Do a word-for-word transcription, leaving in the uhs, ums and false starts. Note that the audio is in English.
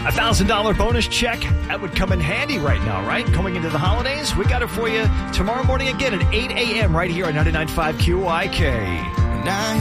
A one thousand dollars bonus check. That would come in handy right now, right? Coming into the holidays. We got it for you tomorrow morning again at eight a.m. right here on ninety-nine point five Q I K. Now